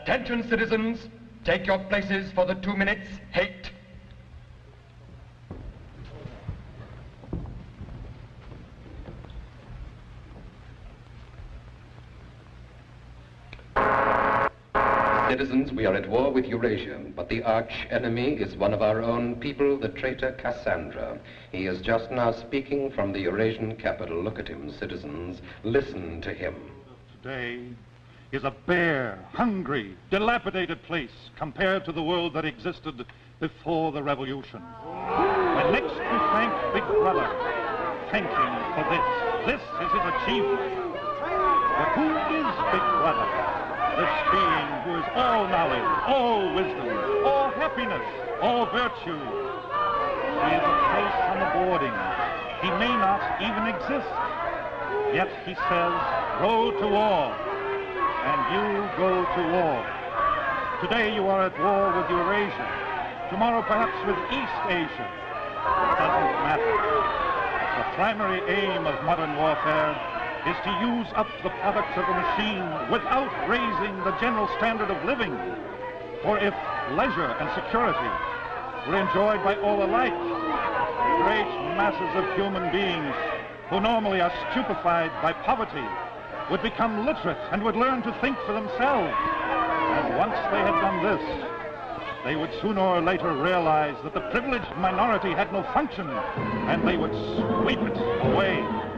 Attention, citizens. Take your places for the 2 minutes hate. Citizens, we are at war with Eurasia, but the arch enemy is one of our own people, the traitor Cassandra. He is just now speaking from the Eurasian capital. Look at him, citizens. Listen to him. Today is a bare, hungry, dilapidated place compared to the world that existed before the revolution. When next we thank Big Brother, thank him for this. This is his achievement. But who is Big Brother? This being who is all knowledge, all wisdom, all happiness, all virtue. He is a place on the boarding. He may not even exist. Yet he says, go to war. And you go to war. Today you are at war with Eurasia. Tomorrow perhaps with East Asia. It doesn't matter. The primary aim of modern warfare is to use up the products of the machine without raising the general standard of living. For if leisure and security were enjoyed by all alike, great masses of human beings who normally are stupefied by poverty would become literate and would learn to think for themselves. And once they had done this, they would sooner or later realize that the privileged minority had no function, and they would sweep it away.